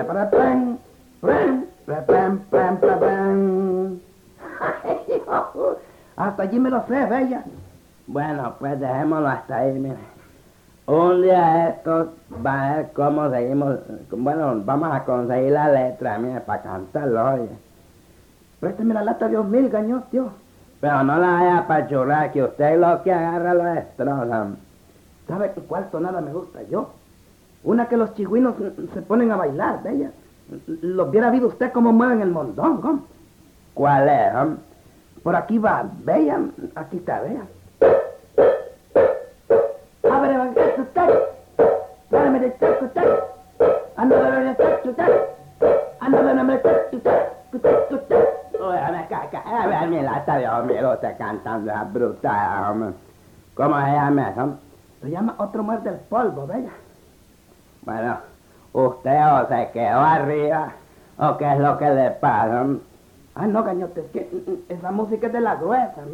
prepren, pren, prepren, pren, prepren. Hasta allí me lo sé, bella. Bueno, pues dejémoslo hasta ahí, mire. Un día estos va a ver cómo seguimos. Bueno, vamos a conseguir la letra, mire, para cantarlo, oye. Présteme la lata de 2000, gañó, tío. Pero no la vaya a apachurrar, que usted lo que agarra lo destroza. ¿Sabe cuál tonada me gusta yo? Una que los chigüinos se ponen a bailar, bella. Los viera visto usted cómo mueven el mondón, ¿cómo? ¿Cuál es, hombre? Por aquí va, bella. Aquí está, bella. Abre, usted. Dame de usted. Ándale, de usted. Ándale, de usted. A ver, mi lata de hombre, usted cantando esa brutal, hombre. ¿Cómo se llama eso? Se llama Otro muerde el polvo, bella. Bueno, usted o se quedó arriba, o qué es lo que le pasa. Ah, no, gañote, es que esa música es de la gruesa.